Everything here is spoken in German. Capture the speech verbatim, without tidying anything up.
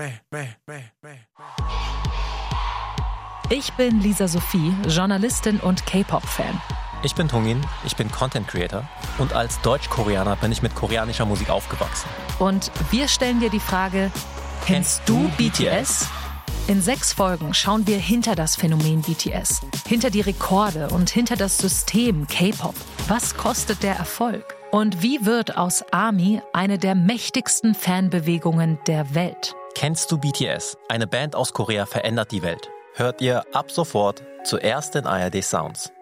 Ich bin Lisa Sophie, Journalistin und K-Pop-Fan. Ich bin Tungin, ich bin Content Creator und als Deutsch-Koreaner bin ich mit koreanischer Musik aufgewachsen. Und wir stellen dir die Frage, kennst du B T S? In sechs Folgen schauen wir hinter das Phänomen B T S, hinter die Rekorde und hinter das System K-Pop. Was kostet der Erfolg? Und wie wird aus ARMY eine der mächtigsten Fanbewegungen der Welt? Kennst du B T S? Eine Band aus Korea verändert die Welt. Hört ihr ab sofort zuerst in A R D Sounds.